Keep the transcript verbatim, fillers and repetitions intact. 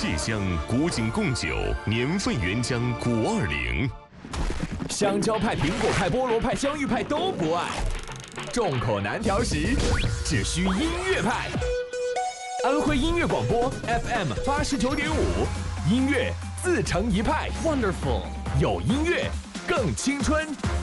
芥香古井贡酒，年份原浆古二零。 香蕉派、苹果派、菠萝派、香芋派都不爱，众口难调时，只需音乐派。安徽音乐广播 F M 八十九点五，音乐自成一派 ，Wonderful， 有音乐更青春。